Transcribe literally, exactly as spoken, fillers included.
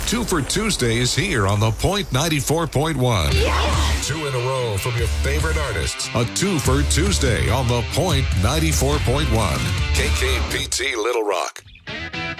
Two for Tuesdays here on The Point ninety-four point one. Yes! Two in a row from your favorite artists. A two for Tuesday on The Point ninety-four point one. K K P T Little Rock.